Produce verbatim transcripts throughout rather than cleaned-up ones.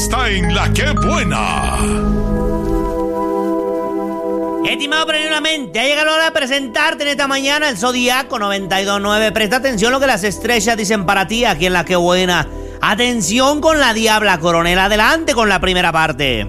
está en La Qué Buena. Estimado, primeramente, ha llegado la hora de presentarte en esta mañana el Zodiaco noventa y dos punto nueve. Presta atención a lo que las estrellas dicen para ti aquí en La Qué Buena. Atención con la Diabla Coronel. Adelante con la primera parte.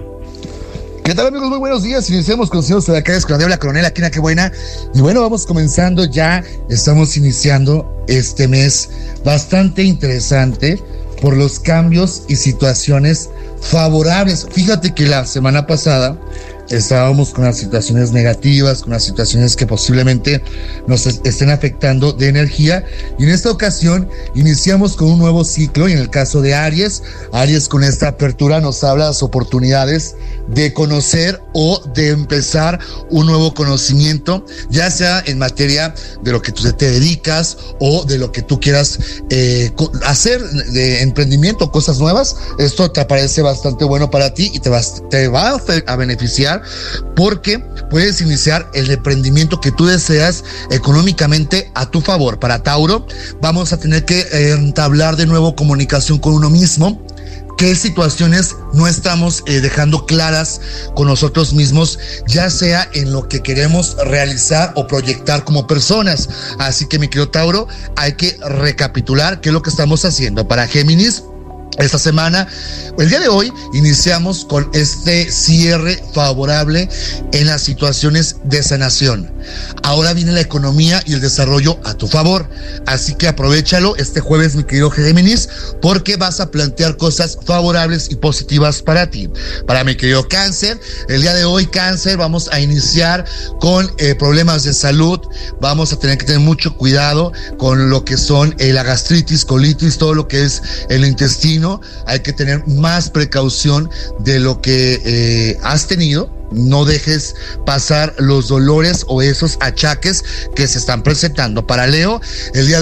¿Qué tal, amigos? Muy buenos días. Iniciamos con Señor Zodiacales con la Diabla Coronel aquí en La Qué Buena. Y bueno, vamos comenzando ya. Estamos iniciando este mes bastante interesante por los cambios y situaciones favorables. Fíjate que la semana pasada estábamos con las situaciones negativas, con las situaciones que posiblemente nos estén afectando de energía, y en esta ocasión iniciamos con un nuevo ciclo. Y en el caso de Aries, Aries con esta apertura nos habla de las oportunidades de conocer o de empezar un nuevo conocimiento, ya sea en materia de lo que tú te dedicas o de lo que tú quieras eh, hacer de emprendimiento, cosas nuevas. Esto te parece bastante bueno para ti y te va, te va a beneficiar, porque puedes iniciar el emprendimiento que tú deseas económicamente a tu favor. Para Tauro, vamos a tener que eh, entablar de nuevo comunicación con uno mismo. ¿Qué situaciones no estamos eh, dejando claras con nosotros mismos, ya sea en lo que queremos realizar o proyectar como personas? Así que, mi querido Tauro, hay que recapitular qué es lo que estamos haciendo. Para Géminis, esta semana, el día de hoy, iniciamos con este cierre favorable en las situaciones de sanación. Ahora viene la economía y el desarrollo a tu favor, así que aprovéchalo este jueves, mi querido Géminis, porque vas a plantear cosas favorables y positivas para ti. Para mi querido Cáncer, el día de hoy, Cáncer, vamos a iniciar con eh, problemas de salud. Vamos a tener que tener mucho cuidado con lo que son eh, la gastritis, colitis, todo lo que es el intestino. Hay que tener más precaución de lo que eh, has tenido. No dejes pasar los dolores o esos achaques que se están presentando. Para Leo, el día de